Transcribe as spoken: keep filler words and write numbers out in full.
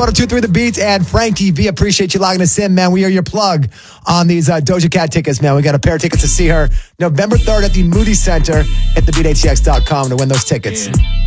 one oh two point three The Beat and Frankie V. Appreciate you logging us in, man. We are your plug on these uh, Doja Cat tickets, man. We got a pair of tickets to see her November third at the Moody Center. Hit the beat A T X dot com to win those tickets. Yeah.